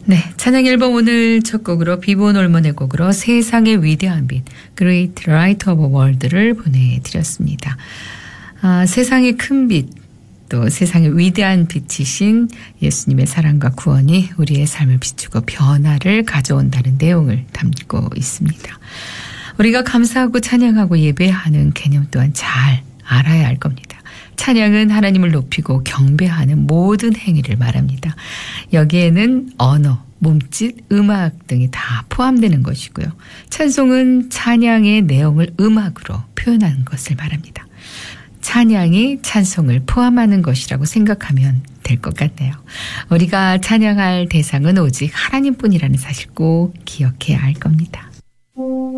네, 찬양 앨범 오늘 첫 곡으로 비본 올먼의 곡으로 세상의 위대한 빛, Great Light of the World를 보내드렸습니다. 세상의 큰 빛, 또 세상의 위대한 빛이신 예수님의 사랑과 구원이 우리의 삶을 비추고 변화를 가져온다는 내용을 담고 있습니다. 우리가 감사하고 찬양하고 예배하는 개념 또한 잘 알아야 할 겁니다. 찬양은 하나님을 높이고 경배하는 모든 행위를 말합니다. 여기에는 언어, 몸짓, 음악 등이 다 포함되는 것이고요. 찬송은 찬양의 내용을 음악으로 표현하는 것을 말합니다. 찬양이 찬송을 포함하는 것이라고 생각하면 될 것 같네요. 우리가 찬양할 대상은 오직 하나님뿐이라는 사실 꼭 기억해야 할 겁니다.